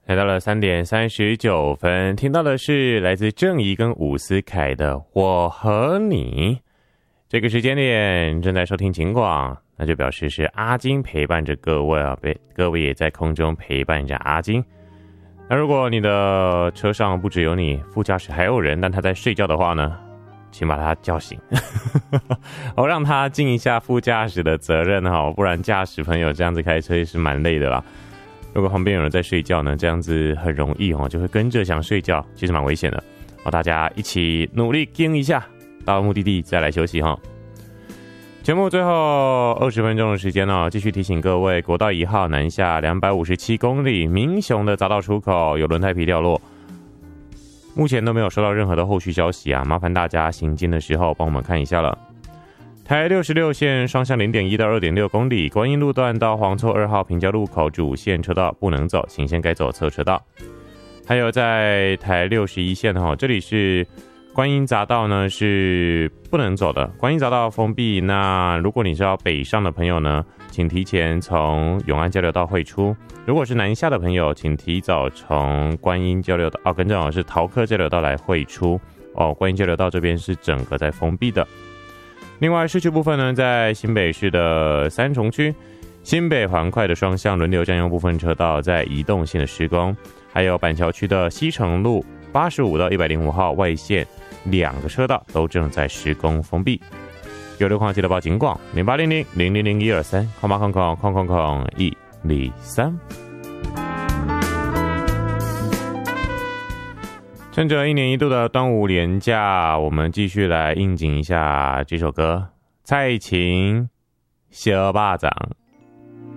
来到了3:39，听到的是来自郑怡跟伍思凯的《我和你》。这个时间点正在收听警广，那就表示是阿金陪伴着各位啊，各位也在空中陪伴着阿金。那如果你的车上不只有你，副驾驶还有人，但他在睡觉的话呢，请把他叫醒，让他尽一下副驾驶的责任哈，不然驾驶朋友这样子开车也是蛮累的啦。如果旁边有人在睡觉呢，这样子很容易就会跟着想睡觉，其实蛮危险的。大家一起努力盯一下，到目的地再来休息哈。节目最后20分钟的时间继续提醒各位，国道1号南下257公里，民雄的匝道出口有轮胎皮掉落，目前都没有收到任何的后续消息啊，麻烦大家行进的时候帮我们看一下了。台66线双向 0.1 到 2.6 公里，观音路段到黄厝2号平交路口主线车道不能走，请先改走侧车道。还有在台61线这里是观音匝道呢是不能走的，观音匝道封闭。那如果你是要北上的朋友呢，请提前从永安交流道汇出；如果是南下的朋友，请提早从观音交流道更正是桃科交流道来汇出观音交流道这边是整个在封闭的。另外市区部分呢，在新北市的三重区新北环快的双向轮流占用部分车道在移动线的施工，还有板桥区的西城路85到105号外线2个车道都正在施工封闭。有路况记得报警广08000001230000123。趁着1年1度的端午连假，我们继续来应景一下这首歌，蔡琴小巴掌。